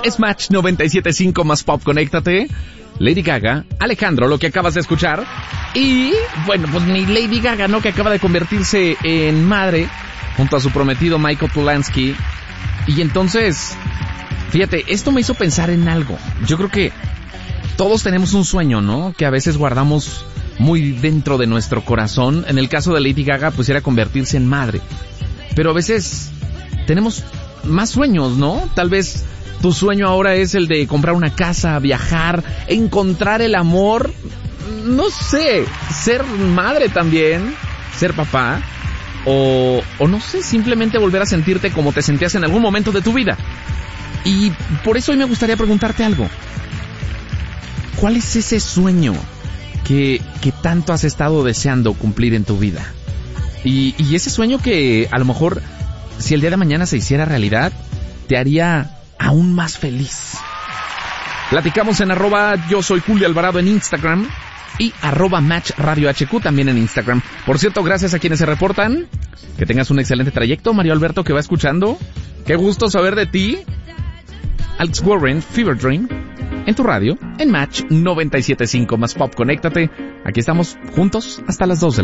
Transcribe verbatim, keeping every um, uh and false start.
es Match noventa y siete punto cinco más Pop, conéctate. Lady Gaga, Alejandro, lo que acabas de escuchar. Y, bueno, pues mi Lady Gaga, ¿no? Que acaba de convertirse en madre junto a su prometido Michael Polanski. Y entonces, fíjate, esto me hizo pensar en algo. Yo creo que todos tenemos un sueño, ¿no? Que a veces guardamos muy dentro de nuestro corazón. En el caso de Lady Gaga, pues era convertirse en madre. Pero a veces tenemos más sueños, ¿no? Tal vez tu sueño ahora es el de comprar una casa, viajar, encontrar el amor, no sé, ser madre también, ser papá, o, o no sé, simplemente volver a sentirte como te sentías en algún momento de tu vida. Y por eso hoy me gustaría preguntarte algo. ¿Cuál es ese sueño que, que tanto has estado deseando cumplir en tu vida? Y, y ese sueño que a lo mejor, si el día de mañana se hiciera realidad, te haría aún más feliz. Platicamos en arroba yo soy Julio Alvarado en Instagram y arroba Match Radio H Q también en Instagram. Por cierto, gracias a quienes se reportan. Que tengas un excelente trayecto. Mario Alberto, que va escuchando. Qué gusto saber de ti. Alex Warren, Fever Dream, en tu radio, en Match noventa y siete punto cinco más Pop. Conéctate. Aquí estamos juntos hasta las dos de la